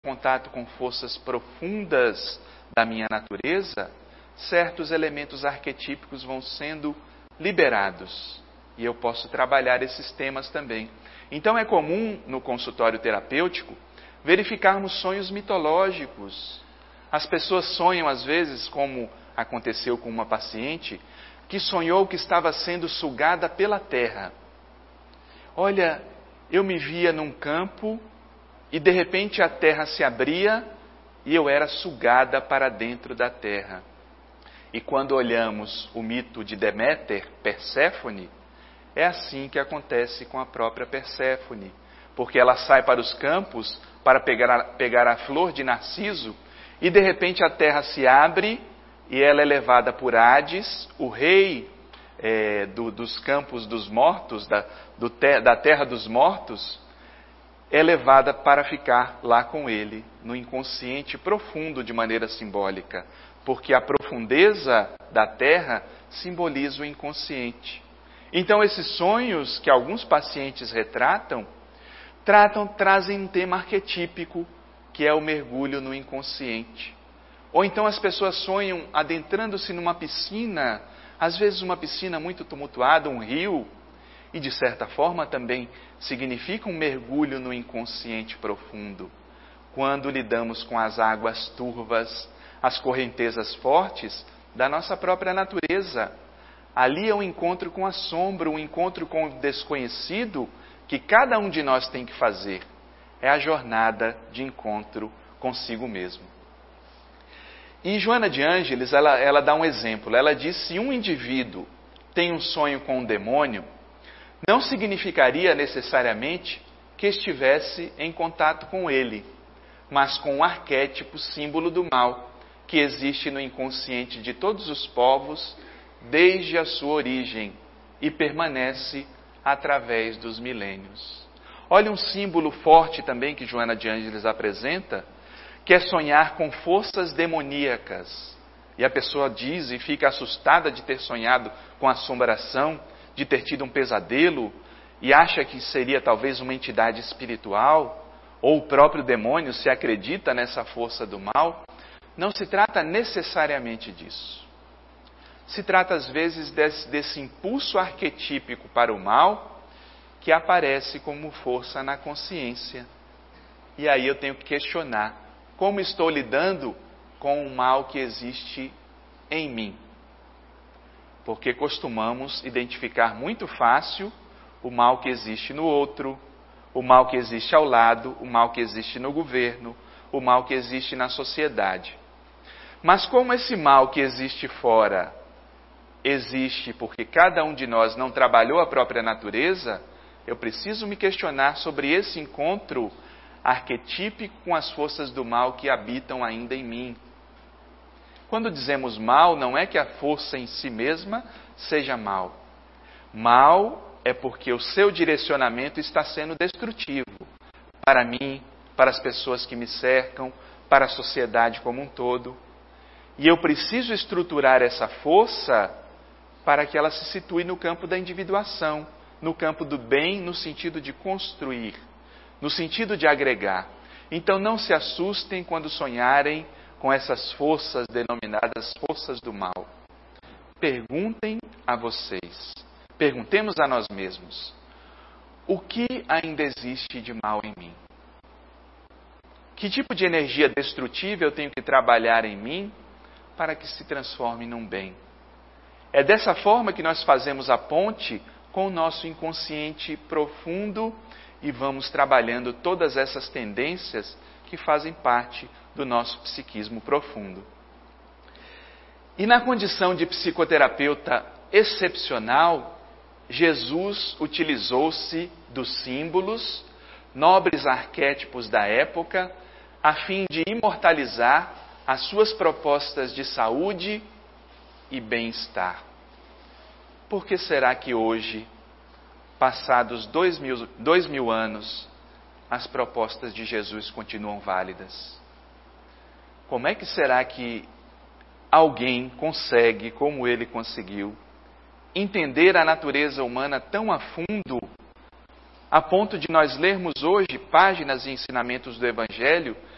contato com forças profundas da minha natureza, certos elementos arquetípicos vão sendo liberados. E eu posso trabalhar esses temas também. Então é comum no consultório terapêutico verificarmos sonhos mitológicos. As pessoas sonham às vezes, como aconteceu com uma paciente, que sonhou que estava sendo sugada pela terra. Olha, eu me via num campo e de repente a terra se abria e eu era sugada para dentro da terra. E quando olhamos o mito de Deméter, Perséfone, é assim que acontece com a própria Perséfone, porque ela sai para os campos para pegar a flor de narciso e de repente a terra se abre e ela é levada por Hades, o rei dos campos dos mortos, da terra dos mortos, é levada para ficar lá com ele, no inconsciente profundo de maneira simbólica, porque a profundeza da terra simboliza o inconsciente. Então esses sonhos que alguns pacientes trazem um tema arquetípico, que é o mergulho no inconsciente. Ou então as pessoas sonham adentrando-se numa piscina, às vezes uma piscina muito tumultuada, um rio, e de certa forma também significa um mergulho no inconsciente profundo. Quando lidamos com as águas turvas, as correntezas fortes da nossa própria natureza, ali é um encontro com a sombra, um encontro com o desconhecido que cada um de nós tem que fazer. É a jornada de encontro consigo mesmo. E Joana de Ângeles, ela dá um exemplo. Ela diz: se um indivíduo tem um sonho com um demônio, não significaria necessariamente que estivesse em contato com ele, mas com um arquétipo, símbolo do mal, que existe no inconsciente de todos os povos desde a sua origem e permanece através dos milênios. Olha um símbolo forte também que Joana de Ângeles apresenta, que é sonhar com forças demoníacas. E a pessoa diz e fica assustada de ter sonhado com assombração, de ter tido um pesadelo, e acha que seria talvez uma entidade espiritual, ou o próprio demônio, se acredita nessa força do mal. Não se trata necessariamente disso. Se trata às vezes desse impulso arquetípico para o mal, que aparece como força na consciência. E aí eu tenho que questionar: como estou lidando com o mal que existe em mim? Porque costumamos identificar muito fácil o mal que existe no outro, o mal que existe ao lado, o mal que existe no governo, o mal que existe na sociedade. Mas como esse mal que existe fora existe porque cada um de nós não trabalhou a própria natureza, eu preciso me questionar sobre esse encontro arquetípico com as forças do mal que habitam ainda em mim. Quando dizemos mal, não é que a força em si mesma seja mal. Mal é porque o seu direcionamento está sendo destrutivo para mim, para as pessoas que me cercam, para a sociedade como um todo. E eu preciso estruturar essa força para que ela se situe no campo da individuação, no campo do bem, no sentido de construir, no sentido de agregar. Então não se assustem quando sonharem com essas forças denominadas forças do mal. Perguntem a vocês, perguntemos a nós mesmos: o que ainda existe de mal em mim? Que tipo de energia destrutiva eu tenho que trabalhar em mim para que se transforme num bem? É dessa forma que nós fazemos a ponte com o nosso inconsciente profundo e vamos trabalhando todas essas tendências que fazem parte do nosso psiquismo profundo. E na condição de psicoterapeuta excepcional, Jesus utilizou-se dos símbolos, nobres arquétipos da época, a fim de imortalizar as suas propostas de saúde e bem-estar. Por que será que hoje, passados 2000 anos, as propostas de Jesus continuam válidas? Como é que será que alguém consegue, como ele conseguiu, entender a natureza humana tão a fundo, a ponto de nós lermos hoje páginas e ensinamentos do Evangelho